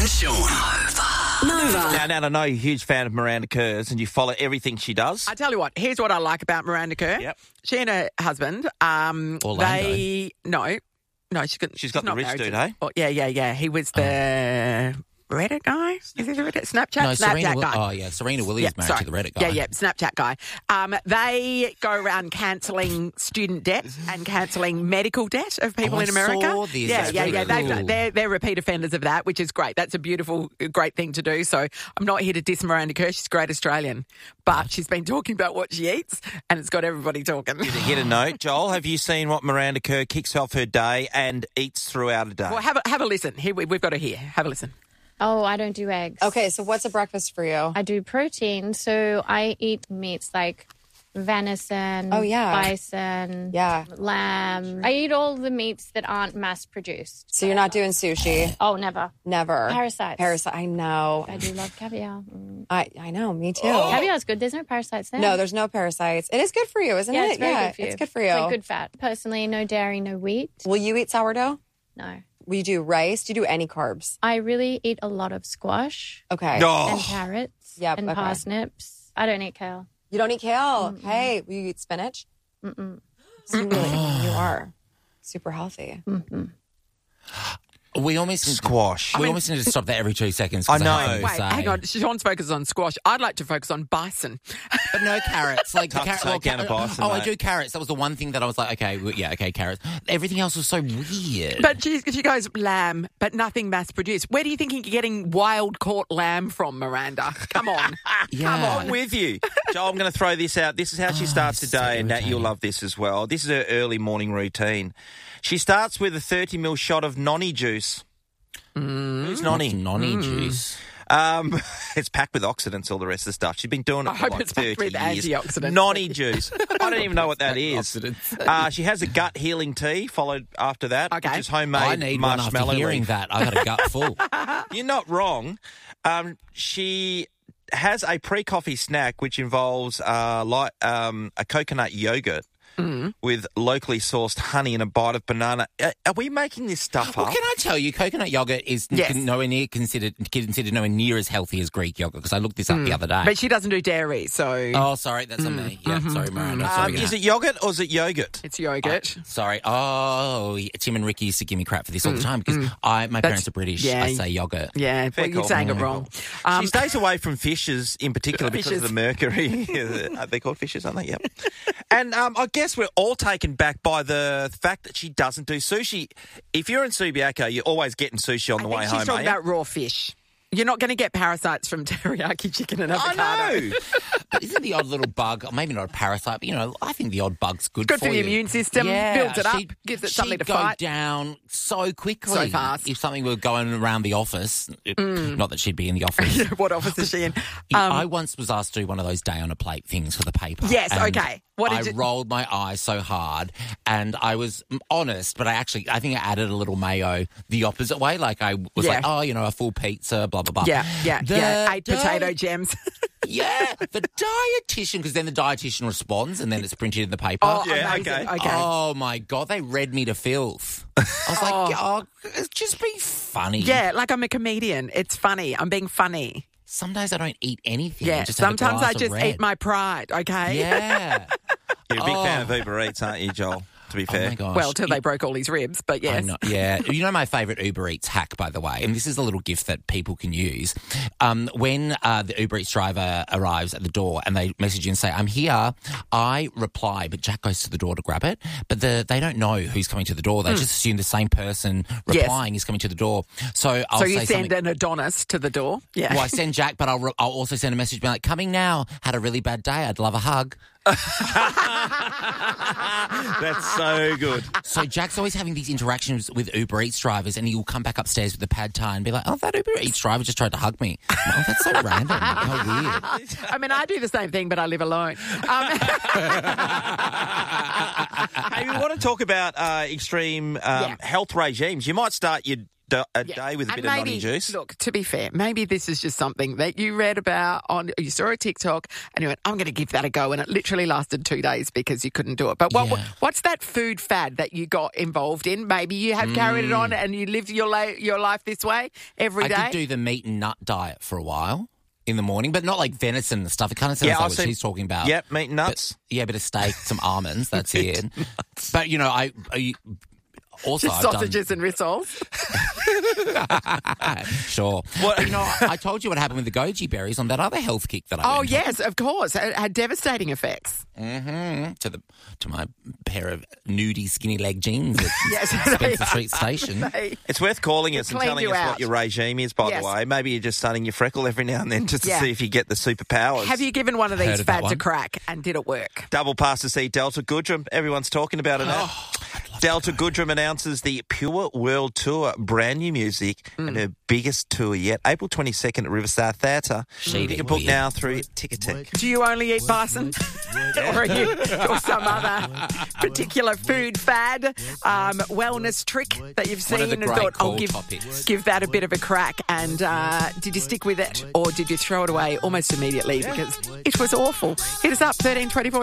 and Sean. Nova. Now, I know you're a huge fan of Miranda Kerr's and you follow everything she does. I tell you what, here's what I like about Miranda Kerr. Yep. She and her husband, Orlando. No, she's got the not rich married dude, to- eh? Oh, yeah. He was the Reddit guy. Is he the Reddit? Snapchat? No, Snapchat guy. Serena Williams married to the Reddit guy. Yeah, Snapchat guy. They go around cancelling student debt and cancelling medical debt of people in America. Saw this. Yeah. That's really cool. They're repeat offenders of that, which is great. That's a beautiful, great thing to do. So I'm not here to diss Miranda Kerr. She's a great Australian. But she's been talking about what she eats and it's got everybody talking. Hit a note. Joel, have you seen what Miranda Kerr kicks off her day and eats throughout a day? Well, have a listen. Here, we've got her here. Have a listen. Oh, I don't do eggs. Okay, so what's a breakfast for you? I do protein, so I eat meats like venison, bison, lamb. I eat all the meats that aren't mass-produced. So you're not doing sushi? Oh, never. Never. Parasites. I know. I do love caviar. I know, me too. Caviar's good. There's no parasites there. No, there's no parasites. It is good for you, isn't it? It's very good for you. It's good for you. It's like good fat. Personally, no dairy, no wheat. Will you eat sourdough? No. Will you do rice? Do you do any carbs? I really eat a lot of squash Okay. and carrots and okay. parsnips. I don't eat kale. You don't eat kale? Mm-mm. Hey, will you eat spinach? Mm-mm. So you are super healthy. Mm-hmm. We almost squash. We almost need to stop that every 2 seconds. I know. Hang on. Sean's focuses on squash. I'd like to focus on bison. But no carrots. Like Tough to take down a bison, I mate. do carrots. That was the one thing that I was like, okay, carrots. Everything else was so weird. But she goes lamb, but nothing mass-produced. Where do you think you're getting wild-caught lamb from, Miranda? Come on. Yeah. I'm with you. Joel, I'm going to throw this out. This is how she starts the day, and Nat, you'll love this as well. This is her early morning routine. She starts with a 30ml shot of noni juice. Who's noni? Noni juice. It's packed with oxidants, all the rest of the stuff. She's been doing it I for hope like it's packed 30 with years. antioxidants. Noni juice. I don't even know what that is. Oxidants. She has a gut healing tea followed after that, Okay. which is homemade I need one after marshmallow hearing leaf. that. I got a gut full. You're not wrong. She has a pre-coffee snack which involves a coconut yogurt with locally sourced honey and a bite of banana. Are we making this stuff Well, up? can I tell you, coconut yogurt is nowhere near considered nowhere near as healthy as Greek yogurt because I looked this up the other day. But she doesn't do dairy, so... Oh, sorry, that's on me. Yeah, sorry, Miranda. Sorry. Is it yogurt or is it yogurt? It's yogurt. Sorry. Oh, Tim and Ricky used to give me crap for this all the time because my parents are British. yeah. I say yogurt. Yeah, Fair well, you're call. saying it wrong. She stays away from fishes in particular because of the mercury. Are they called fishes, aren't they? Yep. And I guess we're all taken back by the fact that she doesn't do sushi. If you're in Subiaco, you're always getting sushi on the way I think home, she's talking eh? about raw fish. You're not going to get parasites from teriyaki chicken and avocado. I know. But isn't the odd little bug, or maybe not a parasite, but, I think the odd bug's good Good for for the you. immune system, Yeah, builds it up, gives it something to she'd fight. go down so quickly. So fast. If something were going around the office, not that she'd be in the office. What office is she in? I once was asked to do one of those day on a plate things for the paper. Yes, and okay. What did I you... rolled my eyes so hard, and I was honest, but I think I added a little mayo the opposite way. Like I was like, a full pizza, blah, blah, blah. Yeah. 8 potato gems. Yeah, the dietitian, because then the dietitian responds and then it's printed in the paper. Oh, Yeah, amazing. okay. Oh, my God, they read me to filth. I was like, just be funny. Yeah, like I'm a comedian. It's funny. I'm being funny. Some days I don't eat anything. Yeah, just have a sometimes glass I of just red. eat my pride, okay? Yeah. You're a big fan of Uber Eats, aren't you, Joel? To be fair. Oh, my gosh. Well, till they broke all his ribs, but yes. I know, yeah. You know my favourite Uber Eats hack, by the way, and this is a little gift that people can use. When the Uber Eats driver arrives at the door and they message you and say, I'm here, I reply, but Jack goes to the door to grab it. But they don't know who's coming to the door. They just assume the same person replying is coming to the door. So I'll So you say send something. an Adonis to the door? Yeah. Well, I send Jack, but I'll also send a message being like, coming now, had a really bad day, I'd love a hug. That's so good. So Jack's always having these interactions with Uber Eats drivers and he'll come back upstairs with the pad thai and be like, oh, that Uber Eats driver just tried to hug me. Oh, that's so random. How weird. I mean, I do the same thing, but I live alone. Hey, we want to talk about extreme health regimes. You might start your day with a bit of noni juice. Look, to be fair, maybe this is just something that you read about you saw a TikTok and you went, I'm going to give that a go, and it literally lasted 2 days because you couldn't do it. But what's that food fad that you got involved in? Maybe you have carried it on and you lived your life this way every day? I did do the meat and nut diet for a while. In the morning, but not like venison and stuff. It kind of sounds like what she's talking about. Yep, meat and nuts. But, a bit of steak, some almonds, that's it. But, also just sausages and rissoles. Sure. Well, I told you what happened with the goji berries on that other health kick that I went yes, of course. It had devastating effects. Mm-hmm. To my pair of nudie skinny leg jeans at Spencer Street Station. It's worth calling us and telling us what your regime is, by the way. Maybe you're just starting your freckle every now and then just to see if you get the superpowers. Have you given one of these fads a crack and did it work? Double pass to see Delta Goodrem. Everyone's talking about it now. Delta Goodrem announces the Pure World Tour, brand new music, and her biggest tour yet. April 22nd at Riverside Theatre. You can book now through Ticketek. Do you only eat bison? or some other particular food fad, wellness trick that you've seen and thought, I'll give that a bit of a crack? And did you stick with it or did you throw it away almost immediately because it was awful? Hit us up, 1324.